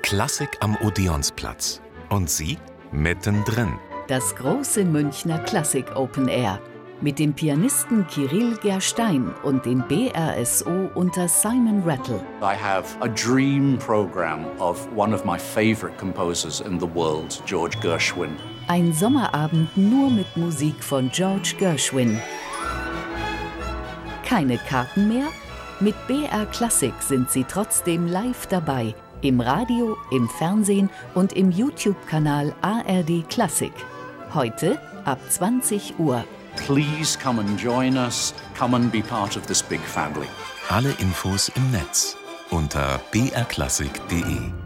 Klassik am Odeonsplatz. Und Sie mittendrin. Das große Münchner Klassik Open Air. Mit dem Pianisten Kirill Gerstein und dem BRSO unter Simon Rattle. I have a dream program of one of my favorite composers in the world, George Gershwin. Ein Sommerabend nur mit Musik von George Gershwin. Keine Karten mehr? Mit BR Klassik sind Sie trotzdem live dabei. Im Radio, im Fernsehen und im YouTube-Kanal ARD Klassik. Heute ab 20 Uhr. Please come and join us. Come and be part of this big family. Alle Infos im Netz unter brklassik.de.